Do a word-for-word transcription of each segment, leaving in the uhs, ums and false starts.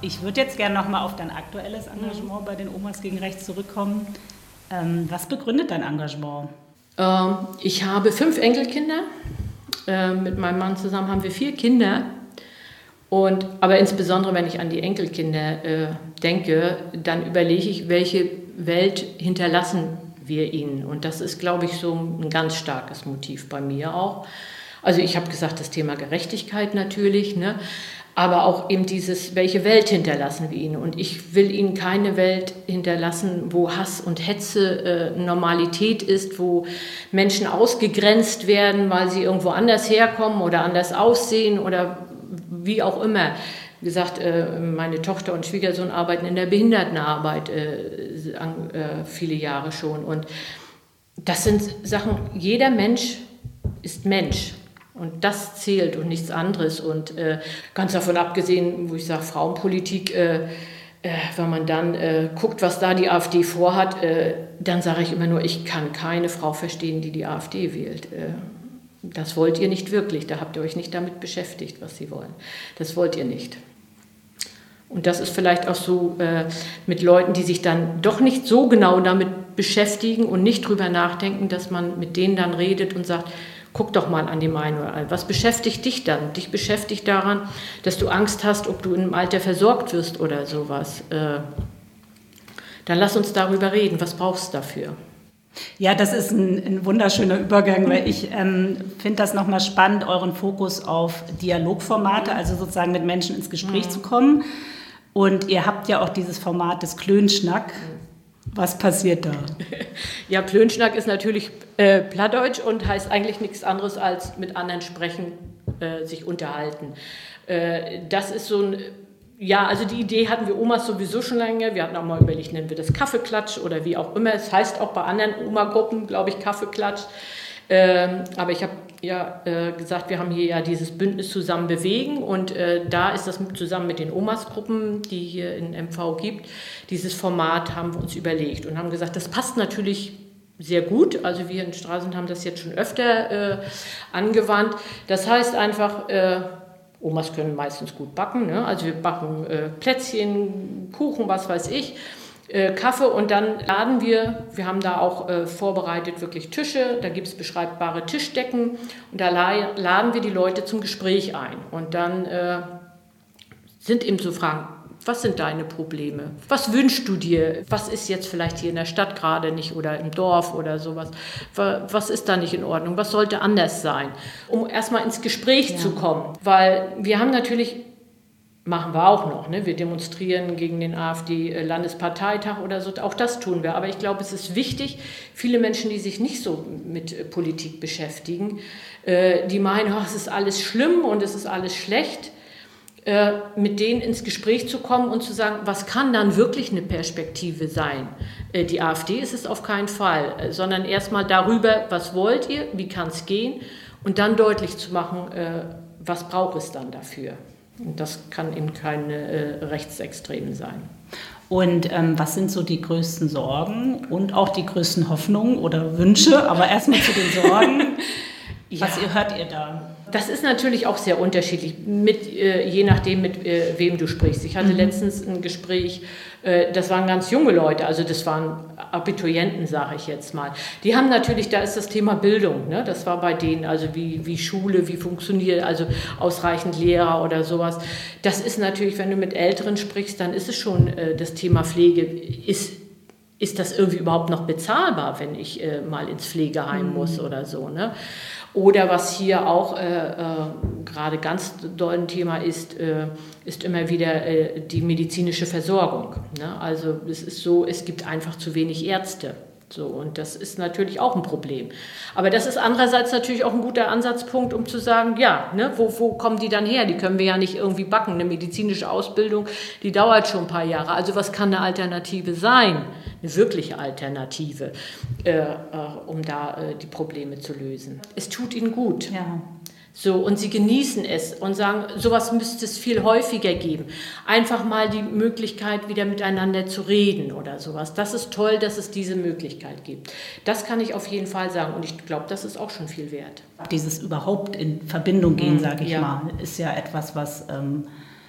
Ich würde jetzt gerne nochmal auf dein aktuelles Engagement bei den Omas gegen Rechts zurückkommen. Ähm, was begründet dein Engagement? Ähm, ich habe fünf Enkelkinder. Äh, mit meinem Mann zusammen haben wir vier Kinder. Und, aber insbesondere, wenn ich an die Enkelkinder äh, denke, dann überlege ich, welche Welt hinterlassen wir ihnen. Und das ist, glaube ich, so ein ganz starkes Motiv bei mir auch. Also ich habe gesagt, das Thema Gerechtigkeit natürlich, ne? Aber auch eben dieses, welche Welt hinterlassen wir ihnen. Und ich will ihnen keine Welt hinterlassen, wo Hass und Hetze äh, Normalität ist, wo Menschen ausgegrenzt werden, weil sie irgendwo anders herkommen oder anders aussehen oder wie auch immer. Wie gesagt, äh, meine Tochter und Schwiegersohn arbeiten in der Behindertenarbeit äh, an, äh, viele Jahre schon. Und das sind Sachen, jeder Mensch ist Mensch. Und das zählt und nichts anderes. Und äh, ganz davon abgesehen, wo ich sage, Frauenpolitik, äh, äh, wenn man dann äh, guckt, was da die AfD vorhat, äh, dann sage ich immer nur, ich kann keine Frau verstehen, die die AfD wählt. Äh, das wollt ihr nicht wirklich. Da habt ihr euch nicht damit beschäftigt, was sie wollen. Das wollt ihr nicht. Und das ist vielleicht auch so äh, mit Leuten, die sich dann doch nicht so genau damit beschäftigen und nicht drüber nachdenken, dass man mit denen dann redet und sagt, guck doch mal an dem einen oder anderen. Was beschäftigt dich dann? Dich beschäftigt daran, dass du Angst hast, ob du im Alter versorgt wirst oder sowas. Äh, dann lass uns darüber reden. Was brauchst du dafür? Ja, das ist ein, ein wunderschöner Übergang, weil ich ähm, finde das nochmal spannend, euren Fokus auf Dialogformate, also sozusagen mit Menschen ins Gespräch mhm. zu kommen. Und ihr habt ja auch dieses Format des Klönschnack. Was passiert da? Ja, Klönschnack ist natürlich äh, Plattdeutsch und heißt eigentlich nichts anderes als mit anderen sprechen, äh, sich unterhalten. Äh, das ist so ein, ja, also die Idee hatten wir Omas sowieso schon lange. Wir hatten auch mal überlegt, nennen wir das Kaffeeklatsch oder wie auch immer. Es heißt auch bei anderen Oma-Gruppen, glaube ich, Kaffeeklatsch. Ähm, aber ich habe ja äh, gesagt, wir haben hier ja dieses Bündnis Zusammen bewegen und äh, da ist das mit, zusammen mit den Omas-Gruppen, die hier in M V gibt, dieses Format haben wir uns überlegt und haben gesagt, das passt natürlich sehr gut. Also wir in Stralsund haben das jetzt schon öfter äh, angewandt. Das heißt einfach, äh, Omas können meistens gut backen, ne? Also wir backen äh, Plätzchen, Kuchen, was weiß ich. Kaffee und dann laden wir, wir haben da auch äh, vorbereitet wirklich Tische, da gibt es beschreibbare Tischdecken und da la- laden wir die Leute zum Gespräch ein und dann äh, sind eben so Fragen, was sind deine Probleme, was wünschst du dir, was ist jetzt vielleicht hier in der Stadt gerade nicht oder im Dorf oder sowas, was ist da nicht in Ordnung, was sollte anders sein, um erstmal ins Gespräch ja. zu kommen, weil wir haben natürlich machen wir auch noch. Ne? Wir demonstrieren gegen den AfD-Landesparteitag oder so. Auch das tun wir. Aber ich glaube, es ist wichtig, viele Menschen, die sich nicht so mit Politik beschäftigen, äh, die meinen, oh, es ist alles schlimm und es ist alles schlecht, äh, mit denen ins Gespräch zu kommen und zu sagen, was kann dann wirklich eine Perspektive sein? Äh, die AfD ist es auf keinen Fall, äh, sondern erstmal darüber, was wollt ihr, wie kann es gehen und dann deutlich zu machen, äh, was braucht es dann dafür? Und das kann eben keine äh, Rechtsextremen sein. Und ähm, was sind so die größten Sorgen und auch die größten Hoffnungen oder Wünsche? Aber erstmal zu den Sorgen. Ja. Was ihr, hört ihr da? Das ist natürlich auch sehr unterschiedlich, mit, äh, je nachdem, mit äh, wem du sprichst. Ich hatte mhm. letztens ein Gespräch, äh, das waren ganz junge Leute, also das waren Abiturienten, sage ich jetzt mal. Die haben natürlich, da ist das Thema Bildung, ne? Das war bei denen, also wie, wie Schule, wie funktioniert, also ausreichend Lehrer oder sowas. Das ist natürlich, wenn du mit Älteren sprichst, dann ist es schon äh, das Thema Pflege, ist Ist das irgendwie überhaupt noch bezahlbar, wenn ich äh, mal ins Pflegeheim mhm. muss oder so, ne? Oder was hier auch äh, äh, gerade ganz doll ein Thema ist, äh, ist immer wieder äh, die medizinische Versorgung, ne? Also es ist so, es gibt einfach zu wenig Ärzte. So, und das ist natürlich auch ein Problem. Aber das ist andererseits natürlich auch ein guter Ansatzpunkt, um zu sagen, ja, ne, wo, wo kommen die dann her? Die können wir ja nicht irgendwie backen. Eine medizinische Ausbildung, die dauert schon ein paar Jahre. Also was kann eine Alternative sein? Eine wirkliche Alternative, äh, äh, um da äh, die Probleme zu lösen. Es tut ihnen gut. Ja. So, und sie genießen es und sagen, sowas müsste es viel häufiger geben. Einfach mal die Möglichkeit, wieder miteinander zu reden oder sowas. Das ist toll, dass es diese Möglichkeit gibt. Das kann ich auf jeden Fall sagen und ich glaube, das ist auch schon viel wert. Dieses überhaupt in Verbindung gehen, sage ich ja. mal, ist ja etwas, was ähm,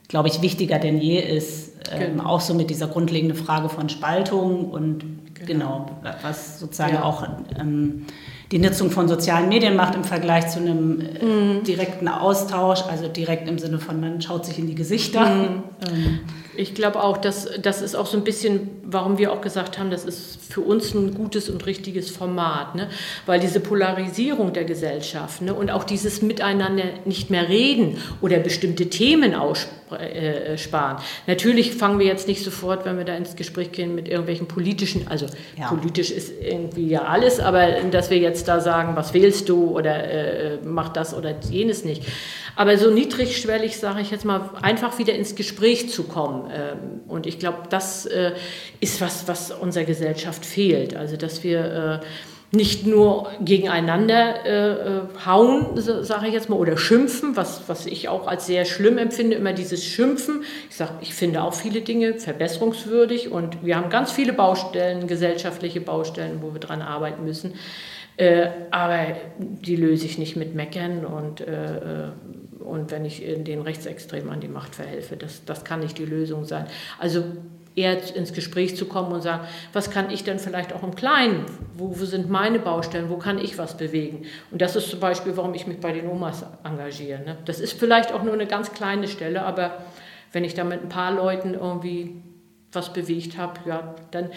glaube ich, wichtiger denn je ist, ähm, Genau. auch so mit dieser grundlegenden Frage von Spaltung und genau, Genau. was sozusagen Ja. auch ähm, die Nutzung von sozialen Medien macht im Vergleich zu einem äh, Mhm. direkten Austausch, also direkt im Sinne von, man schaut sich in die Gesichter. Mhm. Ähm, Ich glaube auch, dass das ist auch so ein bisschen, warum wir auch gesagt haben, das ist für uns ein gutes und richtiges Format, ne? Weil diese Polarisierung der Gesellschaft, ne? Und auch dieses Miteinander nicht mehr reden oder bestimmte Themen aussparen. Natürlich fangen wir jetzt nicht sofort, wenn wir da ins Gespräch gehen, mit irgendwelchen politischen, also Ja. politisch ist irgendwie ja alles, aber dass wir jetzt da sagen, was wählst du oder äh, mach das oder jenes nicht. Aber so niedrigschwellig, sage ich jetzt mal, einfach wieder ins Gespräch zu kommen. Und ich glaube, das ist was, was unserer Gesellschaft fehlt. Also, dass wir nicht nur gegeneinander hauen, sage ich jetzt mal, oder schimpfen, was, was ich auch als sehr schlimm empfinde, immer dieses Schimpfen. Ich sage, ich finde auch viele Dinge verbesserungswürdig und wir haben ganz viele Baustellen, gesellschaftliche Baustellen, wo wir dran arbeiten müssen. Äh, aber die löse ich nicht mit Meckern und, äh, und wenn ich den Rechtsextremen an die Macht verhelfe. Das, das kann nicht die Lösung sein. Also eher ins Gespräch zu kommen und sagen, was kann ich denn vielleicht auch im Kleinen? Wo, wo sind meine Baustellen? Wo kann ich was bewegen? Und das ist zum Beispiel, warum ich mich bei den Omas engagiere. Ne? Das ist vielleicht auch nur eine ganz kleine Stelle, aber wenn ich da mit ein paar Leuten irgendwie was bewegt habe, ja, dann...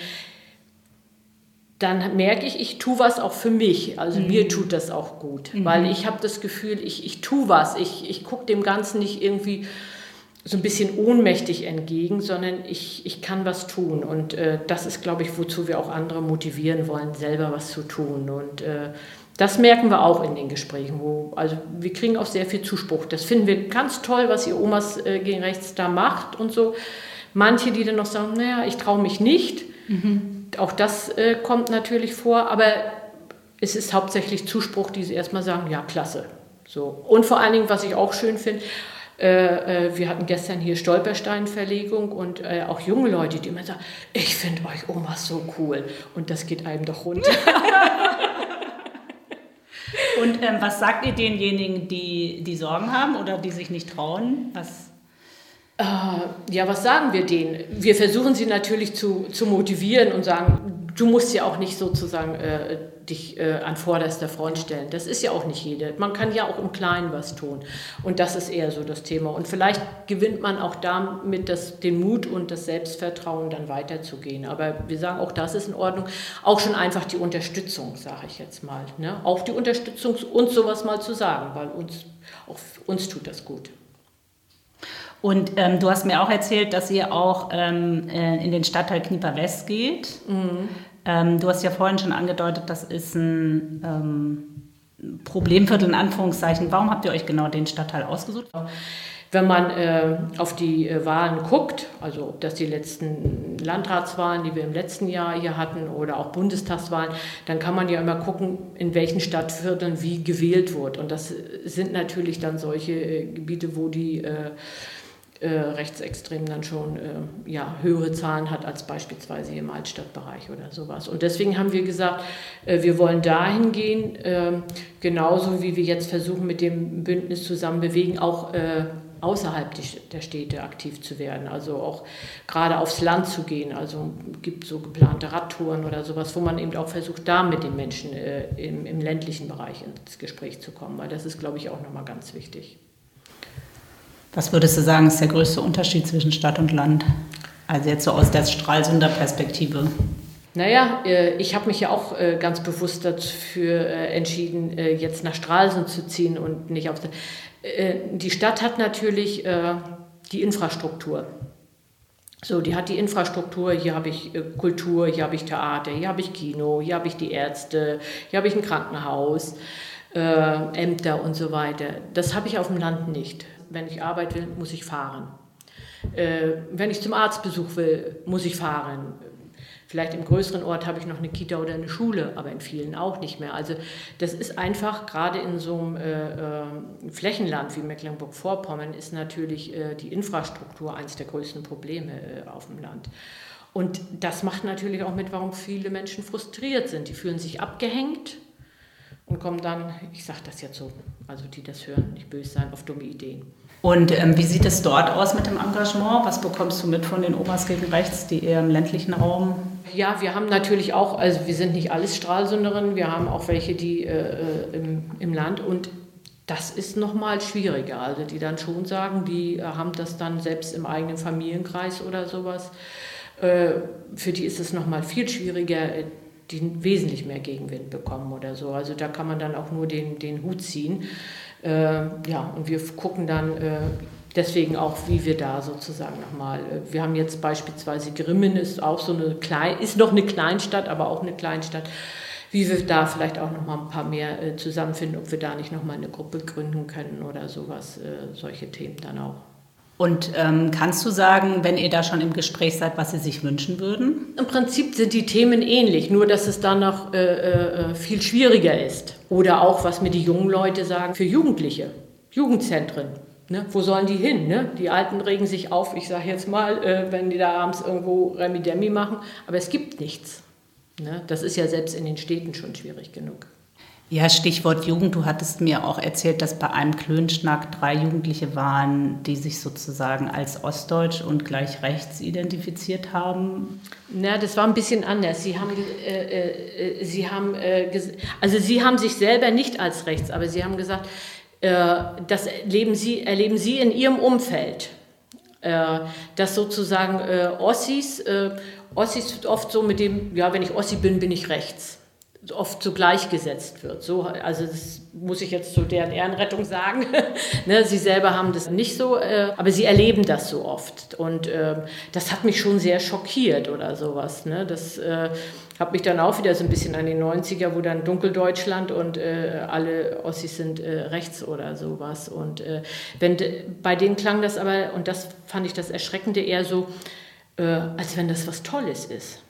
dann merke ich, ich tue was auch für mich. Also mhm. mir tut das auch gut, mhm. weil ich habe das Gefühl, ich, ich tue was. Ich, ich gucke dem Ganzen nicht irgendwie so ein bisschen ohnmächtig entgegen, sondern ich, ich kann was tun. Und äh, das ist, glaube ich, wozu wir auch andere motivieren wollen, selber was zu tun. Und äh, das merken wir auch in den Gesprächen. Wo, also wir kriegen auch sehr viel Zuspruch. Das finden wir ganz toll, was ihr Omas äh, gegen rechts da macht und so. Manche, die dann noch sagen, naja, ich traue mich nicht. Mhm. Auch das äh, kommt natürlich vor, aber es ist hauptsächlich Zuspruch, die sie erstmal sagen, ja, klasse. So. Und vor allen Dingen, was ich auch schön finde, äh, äh, wir hatten gestern hier Stolpersteinverlegung und äh, auch junge Leute, die immer sagen, ich finde euch Omas so cool. Und das geht einem doch runter. Und ähm, was sagt ihr denjenigen, die, die Sorgen haben oder die sich nicht trauen? Was Ja, was sagen wir denen? Wir versuchen sie natürlich zu, zu motivieren und sagen, du musst ja auch nicht sozusagen äh, dich äh, an vorderster Front stellen. Das ist ja auch nicht jede. Man kann ja auch im Kleinen was tun. Und das ist eher so das Thema. Und vielleicht gewinnt man auch damit das, den Mut und das Selbstvertrauen, dann weiterzugehen. Aber wir sagen, auch das ist in Ordnung. Auch schon einfach die Unterstützung, sage ich jetzt mal. Ne? Auch die Unterstützung, uns sowas mal zu sagen, weil uns, auch uns tut das gut. Und ähm, du hast mir auch erzählt, dass ihr auch ähm, in den Stadtteil Knieper West geht. Mhm. Ähm, du hast ja vorhin schon angedeutet, das ist ein ähm, Problemviertel in Anführungszeichen. Warum habt ihr euch genau den Stadtteil ausgesucht? Wenn man äh, auf die äh, Wahlen guckt, also ob das die letzten Landratswahlen, die wir im letzten Jahr hier hatten, oder auch Bundestagswahlen, dann kann man ja immer gucken, in welchen Stadtvierteln wie gewählt wird. Und das sind natürlich dann solche äh, Gebiete, wo die äh, äh, Rechtsextremen dann schon äh, ja, höhere Zahlen hat als beispielsweise hier im Altstadtbereich oder sowas. Und deswegen haben wir gesagt, äh, wir wollen dahin gehen, äh, genauso wie wir jetzt versuchen, mit dem Bündnis zusammen bewegen, auch äh, außerhalb der Städte aktiv zu werden, also auch gerade aufs Land zu gehen. Also es gibt so geplante Radtouren oder sowas, wo man eben auch versucht, da mit den Menschen äh, im, im ländlichen Bereich ins Gespräch zu kommen, weil das ist, glaube ich, auch nochmal ganz wichtig. Was würdest du sagen, ist der größte Unterschied zwischen Stadt und Land? Also jetzt so aus der Stralsunder Perspektive. Naja, ich habe mich ja auch ganz bewusst dafür entschieden, jetzt nach Stralsund zu ziehen und nicht auf... Die Stadt hat natürlich die Infrastruktur. So, die hat die Infrastruktur, hier habe ich Kultur, hier habe ich Theater, hier habe ich Kino, hier habe ich die Ärzte, hier habe ich ein Krankenhaus, Ämter und so weiter. Das habe ich auf dem Land nicht. Wenn ich arbeiten will, muss ich fahren. Äh, wenn ich zum Arztbesuch will, muss ich fahren. Vielleicht im größeren Ort habe ich noch eine Kita oder eine Schule, aber in vielen auch nicht mehr. Also das ist einfach, gerade in so einem äh, äh, Flächenland wie Mecklenburg-Vorpommern, ist natürlich äh, die Infrastruktur eines der größten Probleme äh, auf dem Land. Und das macht natürlich auch mit, warum viele Menschen frustriert sind. Die fühlen sich abgehängt und kommen dann, ich sage das jetzt so, also die das hören, nicht böse sein, auf dumme Ideen. Und ähm, wie sieht es dort aus mit dem Engagement? Was bekommst du mit von den Omas gegen Rechts, die eher im ländlichen Raum? Ja, wir haben natürlich auch, also wir sind nicht alles Stralsunderinnen, wir haben auch welche, die äh, im, im Land, und das ist nochmal schwieriger. Also die dann schon sagen, die äh, haben das dann selbst im eigenen Familienkreis oder sowas. Äh, für die ist es nochmal viel schwieriger, die wesentlich mehr Gegenwind bekommen oder so. Also da kann man dann auch nur den, den Hut ziehen. Äh, ja, und wir gucken dann äh, deswegen auch, wie wir da sozusagen nochmal, äh, wir haben jetzt beispielsweise Grimmen, ist auch so eine klein, ist noch eine Kleinstadt, aber auch eine Kleinstadt, wie wir da vielleicht auch nochmal ein paar mehr äh, zusammenfinden, ob wir da nicht nochmal eine Gruppe gründen können oder sowas, äh, solche Themen dann auch. Und ähm, kannst du sagen, wenn ihr da schon im Gespräch seid, was Sie sich wünschen würden? Im Prinzip sind die Themen ähnlich, nur dass es dann noch äh, äh, viel schwieriger ist. Oder auch, was mir die jungen Leute sagen, für Jugendliche, Jugendzentren. Ne? Wo sollen die hin? Ne? Die Alten regen sich auf, ich sage jetzt mal, äh, wenn die da abends irgendwo Remi-Demi machen. Aber es gibt nichts. Ne? Das ist ja selbst in den Städten schon schwierig genug. Ja, Stichwort Jugend. Du hattest mir auch erzählt, dass bei einem Klönschnack drei Jugendliche waren, die sich sozusagen als ostdeutsch und gleich rechts identifiziert haben. Na, das war ein bisschen anders. Sie haben, äh, äh, sie haben, äh, also sie haben sich selber nicht als rechts, aber sie haben gesagt, äh, das erleben sie, erleben sie in ihrem Umfeld, äh, dass sozusagen äh, Ossis, äh, Ossis oft so mit dem, ja, wenn ich Ossi bin, bin ich rechts, oft so gleichgesetzt wird. So, also das muss ich jetzt zu deren Ehrenrettung sagen. Ne, sie selber haben das nicht so, äh, aber sie erleben das so oft. Und äh, das hat mich schon sehr schockiert oder sowas. Ne? Das äh, hat mich dann auch wieder so ein bisschen an die neunziger, wo dann Dunkeldeutschland und äh, alle Ossis sind äh, rechts oder sowas. Und äh, wenn, bei denen klang das aber, und das fand ich das Erschreckende, eher so, äh, als wenn das was Tolles ist.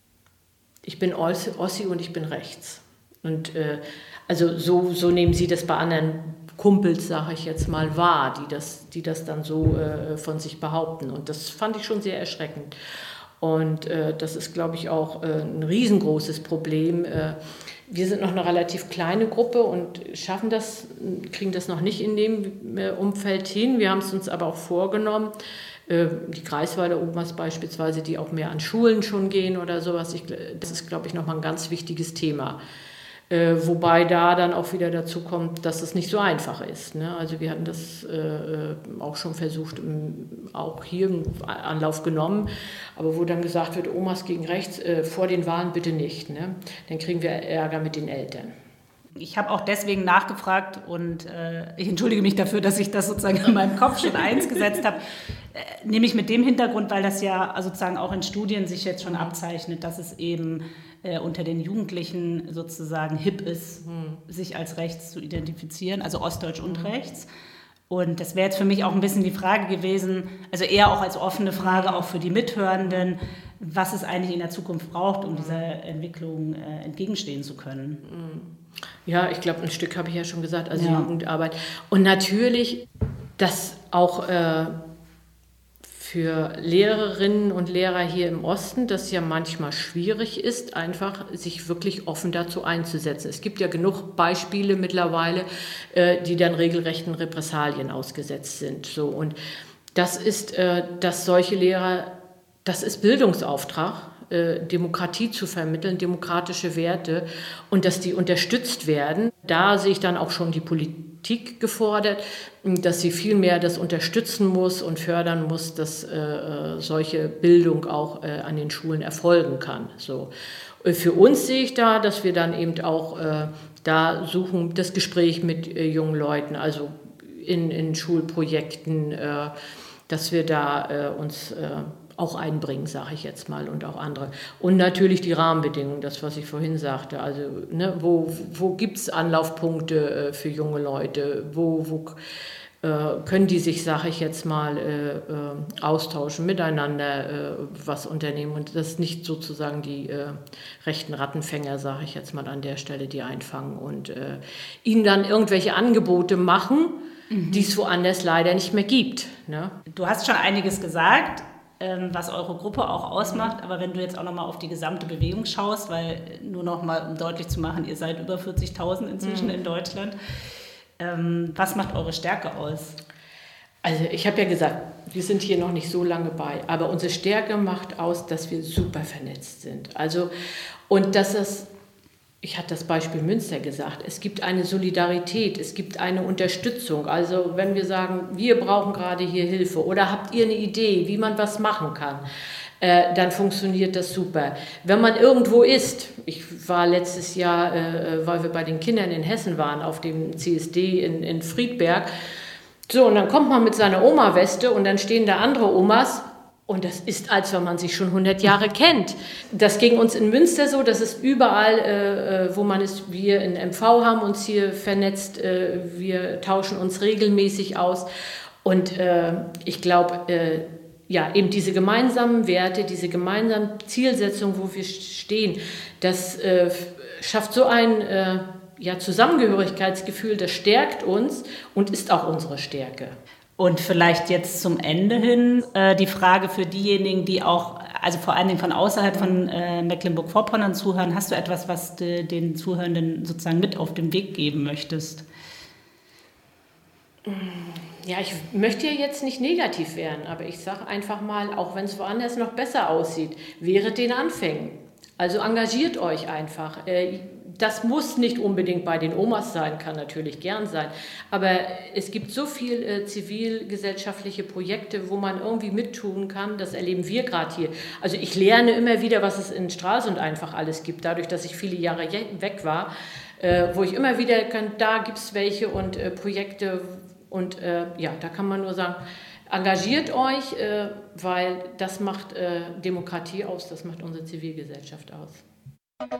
Ich bin Ossi und ich bin rechts. Und äh, also so, so nehmen sie das bei anderen Kumpels, sage ich jetzt mal, wahr, die das, die das dann so äh, von sich behaupten. Und das fand ich schon sehr erschreckend. Und äh, das ist, glaube ich, auch äh, ein riesengroßes Problem. Äh, wir sind noch eine relativ kleine Gruppe und schaffen das, kriegen das noch nicht in dem äh, Umfeld hin. Wir haben es uns aber auch vorgenommen. Die Greifswalder Omas beispielsweise, die auch mehr an Schulen schon gehen oder sowas. Ich, das ist, glaube ich, nochmal ein ganz wichtiges Thema. Äh, wobei da dann auch wieder dazu kommt, dass es nicht so einfach ist. Ne? Also wir hatten das äh, auch schon versucht, im, auch hier im Anlauf genommen, aber wo dann gesagt wird, Omas gegen rechts, äh, vor den Wahlen bitte nicht. Ne? Dann kriegen wir Ärger mit den Eltern. Ich habe auch deswegen nachgefragt und äh, ich entschuldige mich dafür, dass ich das sozusagen in meinem Kopf schon eins gesetzt habe. Äh, nämlich mit dem Hintergrund, weil das ja sozusagen auch in Studien sich jetzt schon abzeichnet, dass es eben äh, unter den Jugendlichen sozusagen hip ist, mhm. sich als rechts zu identifizieren, also ostdeutsch und mhm. rechts. Und das wäre jetzt für mich auch ein bisschen die Frage gewesen, also eher auch als offene Frage auch für die Mithörenden, was es eigentlich in der Zukunft braucht, um dieser Entwicklung äh, entgegenstehen zu können. Ja, ich glaube, ein Stück habe ich ja schon gesagt, also ja. Jugendarbeit. Und natürlich, dass auch äh, für Lehrerinnen und Lehrer hier im Osten das ja manchmal schwierig ist, einfach sich wirklich offen dazu einzusetzen. Es gibt ja genug Beispiele mittlerweile, äh, die dann regelrechten Repressalien ausgesetzt sind. So, und das ist, äh, dass solche Lehrer, das ist Bildungsauftrag, äh, Demokratie zu vermitteln, demokratische Werte und dass die unterstützt werden. Da sehe ich dann auch schon die Politik gefordert, dass sie viel mehr das unterstützen muss und fördern muss, dass äh, solche Bildung auch äh, an den Schulen erfolgen kann. So. Für uns sehe ich da, dass wir dann eben auch äh, da suchen, das Gespräch mit äh, jungen Leuten, also in, in Schulprojekten, äh, dass wir da äh, uns äh, auch einbringen, sage ich jetzt mal, und auch andere. Und natürlich die Rahmenbedingungen, das, was ich vorhin sagte. Also, ne, wo, wo gibt es Anlaufpunkte äh, für junge Leute? Wo, wo äh, können die sich, sage ich jetzt mal, äh, äh, austauschen, miteinander äh, was unternehmen? Und das nicht sozusagen die äh, rechten Rattenfänger, sage ich jetzt mal an der Stelle, die einfangen und äh, ihnen dann irgendwelche Angebote machen, mhm. die es woanders leider nicht mehr gibt. Ne? Du hast schon einiges gesagt, was eure Gruppe auch ausmacht, aber wenn du jetzt auch nochmal auf die gesamte Bewegung schaust, weil nur nochmal, um deutlich zu machen, ihr seid über vierzigtausend inzwischen mhm. in Deutschland, was macht eure Stärke aus? Also ich habe ja gesagt, wir sind hier noch nicht so lange bei, aber unsere Stärke macht aus, dass wir super vernetzt sind. Also und dass es, ich hatte das Beispiel Münster gesagt, es gibt eine Solidarität, es gibt eine Unterstützung. Also wenn wir sagen, wir brauchen gerade hier Hilfe oder habt ihr eine Idee, wie man was machen kann, äh, dann funktioniert das super. Wenn man irgendwo ist, ich war letztes Jahr, äh, weil wir bei den Kindern in Hessen waren, auf dem C S D in, in Friedberg, so, und dann kommt man mit seiner Oma-Weste und dann stehen da andere Omas und das ist, als wenn man sich schon hundert Jahre kennt. Das ging uns in Münster so, das ist überall, äh, wo man ist. Wir in M V haben uns hier vernetzt, äh, wir tauschen uns regelmäßig aus und äh, ich glaube, äh, ja, eben diese gemeinsamen Werte, diese gemeinsamen Zielsetzungen, wo wir stehen, das äh, schafft so ein äh, ja, Zusammengehörigkeitsgefühl, das stärkt uns und ist auch unsere Stärke. Und vielleicht jetzt zum Ende hin äh, die Frage für diejenigen, die auch, also vor allen Dingen von außerhalb von äh, Mecklenburg-Vorpommern zuhören. Hast du etwas, was du den Zuhörenden sozusagen mit auf den Weg geben möchtest? Ja, ich möchte ja jetzt nicht negativ werden, aber ich sage einfach mal, auch wenn es woanders noch besser aussieht, während den Anfängen. Also engagiert euch einfach. Das muss nicht unbedingt bei den Omas sein, kann natürlich gern sein. Aber es gibt so viele zivilgesellschaftliche Projekte, wo man irgendwie mittun kann. Das erleben wir gerade hier. Also ich lerne immer wieder, was es in Stralsund einfach alles gibt, dadurch, dass ich viele Jahre weg war, wo ich immer wieder kann, da gibt es welche und Projekte. Und ja, da kann man nur sagen, engagiert euch, äh, weil das macht äh, Demokratie aus, das macht unsere Zivilgesellschaft aus.